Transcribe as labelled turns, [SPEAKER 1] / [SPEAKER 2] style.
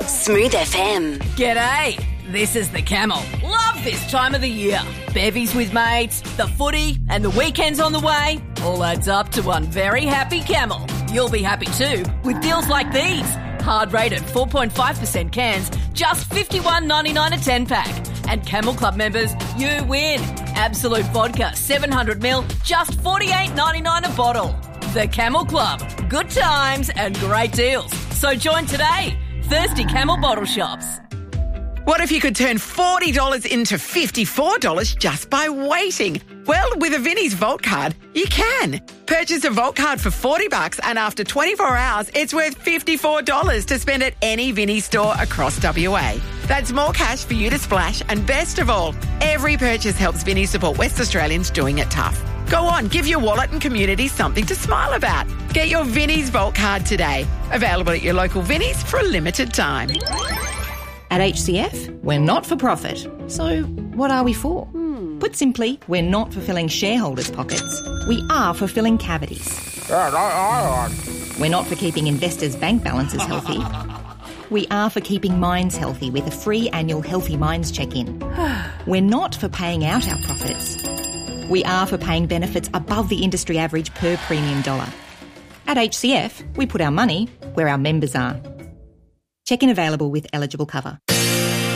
[SPEAKER 1] Smooth FM.
[SPEAKER 2] G'day, this is the Camel. Love this time of the year. Bevies with mates, the footy and the weekends on the way. All adds up to one very happy Camel. You'll be happy too with deals like these. Hard rated 4.5% cans, just $51.99 a 10-pack. And Camel Club members, you win. Absolute vodka, 700ml, just $48.99 a bottle. The Camel Club. Good times and great deals. So join today. Thirsty Camel bottle shops.
[SPEAKER 3] What if you could turn $40 into $54 just by waiting? Well, with a Vinnie's Vault card, you can. Purchase a Vault card for $40 and after 24 hours, it's worth $54 to spend at any Vinnie's store across WA. That's more cash for you to splash, and best of all, every purchase helps Vinnie's support West Australians doing it tough. Go on, give your wallet and community something to smile about. Get your Vinnie's Vault card today. Available at your local Vinnie's for a limited time.
[SPEAKER 4] At HCF, we're not for profit. So what are we for? Put simply, we're not for filling shareholders' pockets. We are for filling cavities. We're not for keeping investors' bank balances healthy. We are for keeping minds healthy with a free annual Healthy Minds check-in. We're not for paying out our profits. We are for paying benefits above the industry average per premium dollar. At HCF, we put our money where our members are. Check-in available with eligible cover.